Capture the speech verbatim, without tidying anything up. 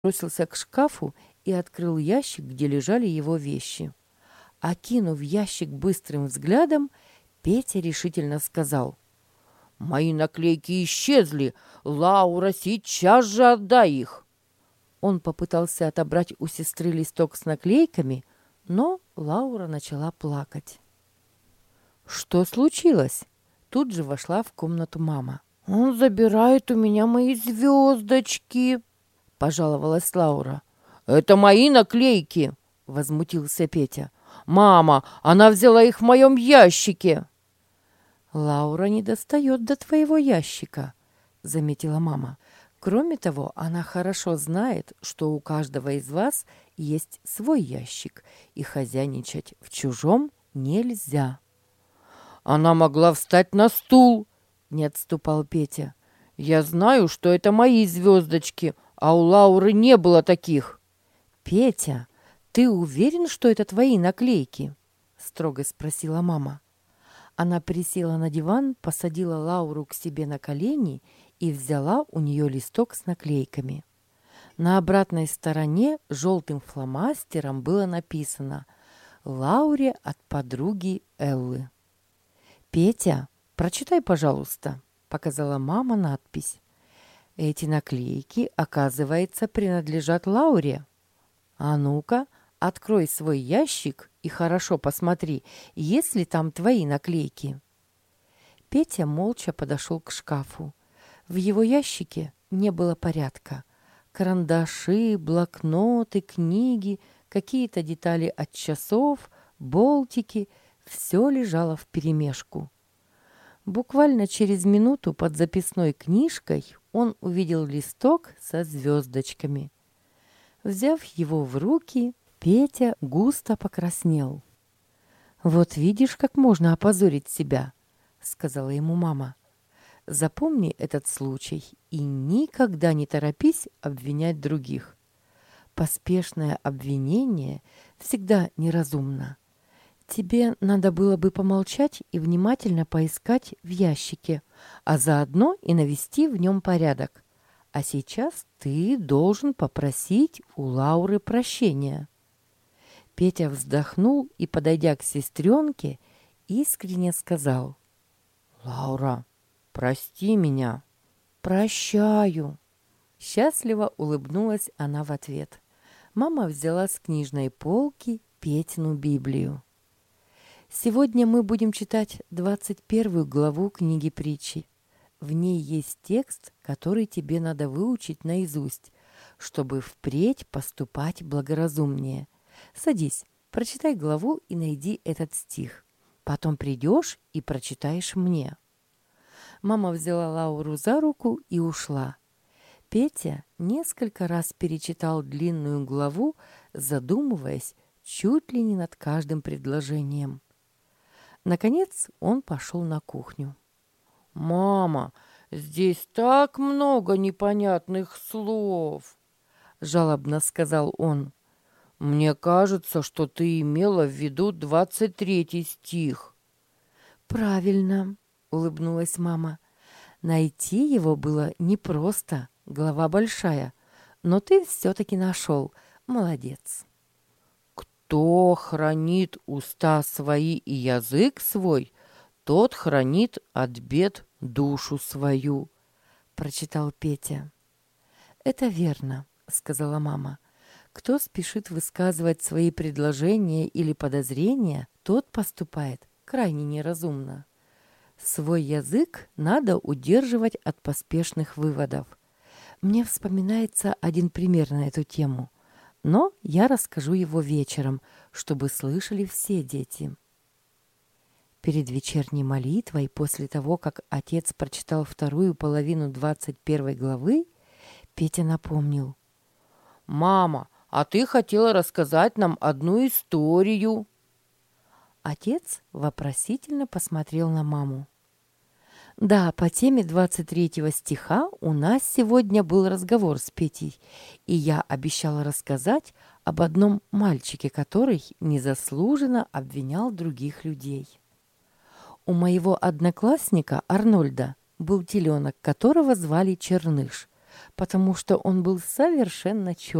бросился к шкафу и открыл ящик, где лежали его вещи. Окинув ящик быстрым взглядом, Петя решительно сказал: «Мои наклейки исчезли! Лаура, сейчас же отдай их!» Он попытался отобрать у сестры листок с наклейками, но Лаура начала плакать. «Что случилось?» Тут же вошла в комнату мама. «Он забирает у меня мои звездочки», — пожаловалась Лаура. «Это мои наклейки», — возмутился Петя. «Мама, она взяла их в моем ящике». «Лаура не достает до твоего ящика», — заметила мама. «Кроме того, она хорошо знает, что у каждого из вас есть свой ящик, и хозяйничать в чужом нельзя». «Она могла встать на стул», — не отступал Петя. «Я знаю, что это мои звездочки, а у Лауры не было таких». «Петя, ты уверен, что это твои наклейки?» — строго спросила мама. Она присела на диван, посадила Лауру к себе на колени и взяла у нее листок с наклейками. На обратной стороне желтым фломастером было написано «Лауре от подруги Эллы». «Петя, прочитай, пожалуйста», — показала мама надпись. «Эти наклейки, оказывается, принадлежат Лауре. А ну-ка, открой свой ящик и хорошо посмотри, есть ли там твои наклейки». Петя молча подошел к шкафу. В его ящике не было порядка. Карандаши, блокноты, книги, какие-то детали от часов, болтики — все лежало вперемешку. Буквально через минуту под записной книжкой он увидел листок со звездочками. Взяв его в руки, Петя густо покраснел. «Вот видишь, как можно опозорить себя», — сказала ему мама. «Запомни этот случай и никогда не торопись обвинять других. Поспешное обвинение всегда неразумно. Тебе надо было бы помолчать и внимательно поискать в ящике, а заодно и навести в нем порядок. А сейчас ты должен попросить у Лауры прощения». Петя вздохнул и, подойдя к сестренке, искренне сказал: «Лаура, прости меня». «Прощаю». Счастливо улыбнулась она в ответ. Мама взяла с книжной полки Петину Библию. Сегодня мы будем читать двадцать первую главу книги притчи. В ней есть текст, который тебе надо выучить наизусть, чтобы впредь поступать благоразумнее. Садись, прочитай главу и найди этот стих. Потом придешь и прочитаешь мне. Мама взяла Лауру за руку и ушла. Петя несколько раз перечитал длинную главу, задумываясь чуть ли не над каждым предложением. Наконец он пошел на кухню. «Мама, здесь так много непонятных слов!» — жалобно сказал он. «Мне кажется, что ты имела в виду двадцать третий стих». «Правильно», — улыбнулась мама. «Найти его было непросто, глава большая, но ты все-таки нашел. Молодец». «Кто хранит уста свои и язык свой, тот хранит от бед душу свою», — прочитал Петя. «Это верно», — сказала мама. «Кто спешит высказывать свои предложения или подозрения, тот поступает крайне неразумно. Свой язык надо удерживать от поспешных выводов. Мне вспоминается один пример на эту тему, но я расскажу его вечером, чтобы слышали все дети». Перед вечерней молитвой, после того, как отец прочитал вторую половину двадцать первой главы, Петя напомнил: «Мама, а ты хотела рассказать нам одну историю». Отец вопросительно посмотрел на маму. «Да, по теме двадцать третьего стиха у нас сегодня был разговор с Петей, и я обещала рассказать об одном мальчике, который незаслуженно обвинял других людей. У моего одноклассника Арнольда был теленок, которого звали Черныш. потому что он был совершенно черный.